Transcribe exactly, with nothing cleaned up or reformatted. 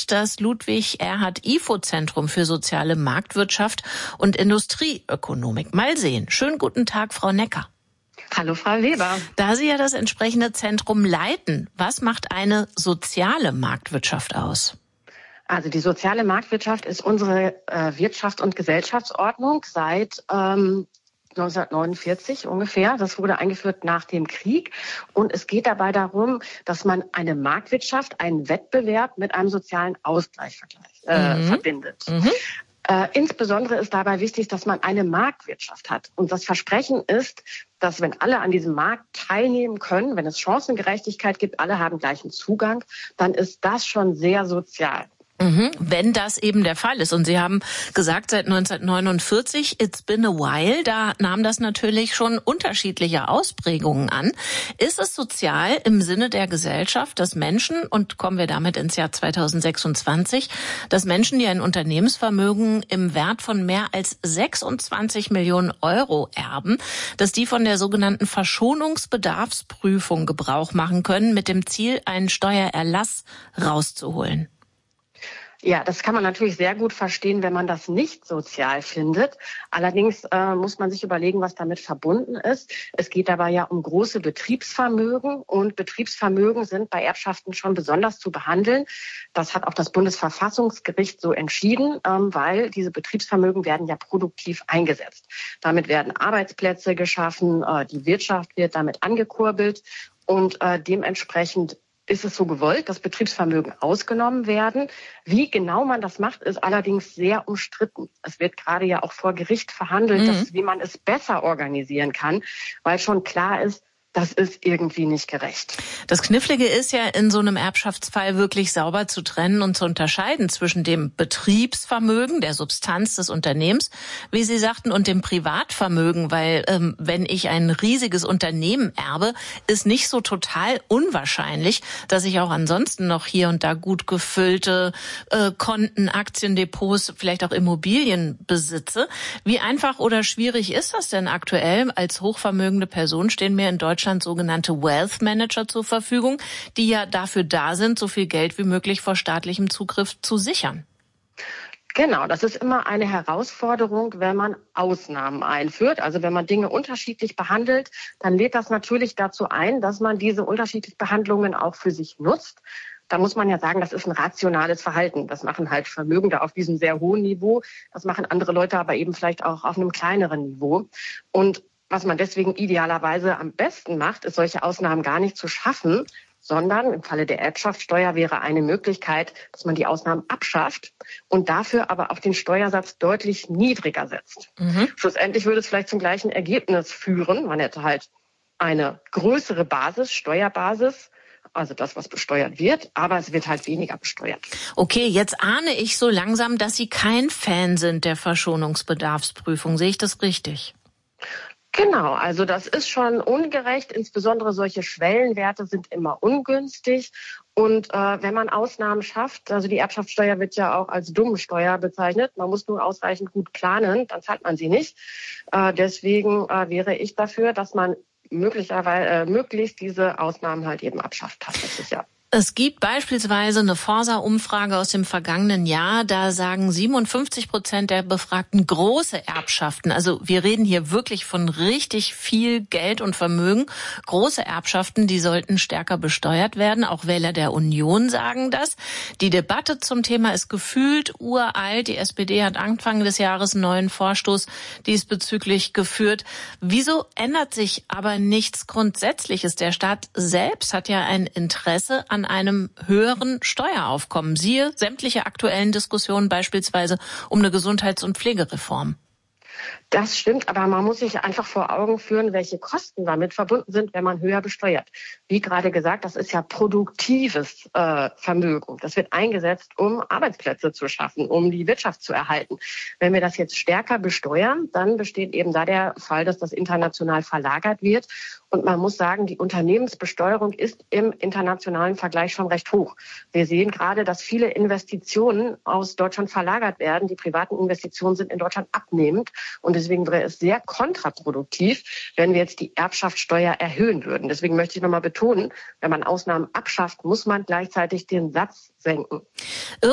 leitet das Ludwig-Erhard-I F O-Zentrum für soziale Marktwirtschaft und Industrieökonomik. Mal sehen. Schönen guten Tag, Frau Necker. Hallo, Frau Weber. Da Sie ja das entsprechende Zentrum leiten, was macht eine soziale Marktwirtschaft aus? Also die soziale Marktwirtschaft ist unsere äh, Wirtschafts- und Gesellschaftsordnung seit ähm, neunzehnhundertneunundvierzig ungefähr. Das wurde eingeführt nach dem Krieg. Und es geht dabei darum, dass man eine Marktwirtschaft, einen Wettbewerb mit einem sozialen Ausgleich äh, mhm. verbindet. Mhm. Äh, insbesondere ist dabei wichtig, dass man eine Marktwirtschaft hat. Und das Versprechen ist, dass wenn alle an diesem Markt teilnehmen können, wenn es Chancengerechtigkeit gibt, alle haben gleichen Zugang, dann ist das schon sehr sozial. Mhm, wenn das eben der Fall ist. Und Sie haben gesagt, seit neunzehnhundertneunundvierzig, it's been a while, da nahm das natürlich schon unterschiedliche Ausprägungen an. Ist es sozial im Sinne der Gesellschaft, dass Menschen, und kommen wir damit ins Jahr zweitausendsechsundzwanzig, dass Menschen, die ein Unternehmensvermögen im Wert von mehr als sechsundzwanzig Millionen Euro erben, dass die von der sogenannten Verschonungsbedarfsprüfung Gebrauch machen können, mit dem Ziel, einen Steuererlass rauszuholen? Ja, das kann man natürlich sehr gut verstehen, wenn man das nicht sozial findet. Allerdings äh, muss man sich überlegen, was damit verbunden ist. Es geht dabei ja um große Betriebsvermögen und Betriebsvermögen sind bei Erbschaften schon besonders zu behandeln. Das hat auch das Bundesverfassungsgericht so entschieden, ähm, weil diese Betriebsvermögen werden ja produktiv eingesetzt. Damit werden Arbeitsplätze geschaffen, äh, die Wirtschaft wird damit angekurbelt und äh, dementsprechend ist es so gewollt, dass Betriebsvermögen ausgenommen werden. Wie genau man das macht, ist allerdings sehr umstritten. Es wird gerade ja auch vor Gericht verhandelt, mhm. dass, wie man es besser organisieren kann, weil schon klar ist, das ist irgendwie nicht gerecht. Das Knifflige ist ja, in so einem Erbschaftsfall wirklich sauber zu trennen und zu unterscheiden zwischen dem Betriebsvermögen, der Substanz des Unternehmens, wie Sie sagten, und dem Privatvermögen, weil ähm, wenn ich ein riesiges Unternehmen erbe, ist nicht so total unwahrscheinlich, dass ich auch ansonsten noch hier und da gut gefüllte äh, Konten, Aktiendepots, vielleicht auch Immobilien besitze. Wie einfach oder schwierig ist das denn aktuell? Als hochvermögende Person stehen mir in Deutschland sogenannte Wealth Manager zur Verfügung, die ja dafür da sind, so viel Geld wie möglich vor staatlichem Zugriff zu sichern. Genau, das ist immer eine Herausforderung, wenn man Ausnahmen einführt. Also wenn man Dinge unterschiedlich behandelt, dann lädt das natürlich dazu ein, dass man diese unterschiedlichen Behandlungen auch für sich nutzt. Da muss man ja sagen, das ist ein rationales Verhalten. Das machen halt Vermögende auf diesem sehr hohen Niveau. Das machen andere Leute aber eben vielleicht auch auf einem kleineren Niveau. Und was man deswegen idealerweise am besten macht, ist, solche Ausnahmen gar nicht zu schaffen, sondern im Falle der Erbschaftssteuer wäre eine Möglichkeit, dass man die Ausnahmen abschafft und dafür aber auch den Steuersatz deutlich niedriger setzt. Mhm. Schlussendlich würde es vielleicht zum gleichen Ergebnis führen. Man hätte halt eine größere Basis, Steuerbasis, also das, was besteuert wird, aber es wird halt weniger besteuert. Okay, jetzt ahne ich so langsam, dass Sie kein Fan sind der Verschonungsbedarfsprüfung. Sehe ich das richtig? Genau, also das ist schon ungerecht. Insbesondere solche Schwellenwerte sind immer ungünstig. Und äh, wenn man Ausnahmen schafft, also die Erbschaftssteuer wird ja auch als Dummsteuer bezeichnet. Man muss nur ausreichend gut planen, dann zahlt man sie nicht. Äh, deswegen äh, wäre ich dafür, dass man möglicherweise äh, möglichst diese Ausnahmen halt eben abschafft tatsächlich, ja. Es gibt beispielsweise eine Forsa-Umfrage aus dem vergangenen Jahr, da sagen siebenundfünfzig Prozent der Befragten große Erbschaften. Also wir reden hier wirklich von richtig viel Geld und Vermögen. Große Erbschaften, die sollten stärker besteuert werden. Auch Wähler der Union sagen das. Die Debatte zum Thema ist gefühlt uralt. Die S P D hat Anfang des Jahres einen neuen Vorstoß diesbezüglich geführt. Wieso ändert sich aber nichts Grundsätzliches? Der Staat selbst hat ja ein Interesse an einem höheren Steueraufkommen. Siehe sämtliche aktuellen Diskussionen beispielsweise um eine Gesundheits- und Pflegereform. Das stimmt, aber man muss sich einfach vor Augen führen, welche Kosten damit verbunden sind, wenn man höher besteuert. Wie gerade gesagt, das ist ja produktives äh, Vermögen. Das wird eingesetzt, um Arbeitsplätze zu schaffen, um die Wirtschaft zu erhalten. Wenn wir das jetzt stärker besteuern, dann besteht eben da der Fall, dass das international verlagert wird. Und man muss sagen, die Unternehmensbesteuerung ist im internationalen Vergleich schon recht hoch. Wir sehen gerade, dass viele Investitionen aus Deutschland verlagert werden. Die privaten Investitionen sind in Deutschland abnehmend. Und deswegen wäre es sehr kontraproduktiv, wenn wir jetzt die Erbschaftssteuer erhöhen würden. Deswegen möchte ich nochmal betonen, wenn man Ausnahmen abschafft, muss man gleichzeitig den Satz senken.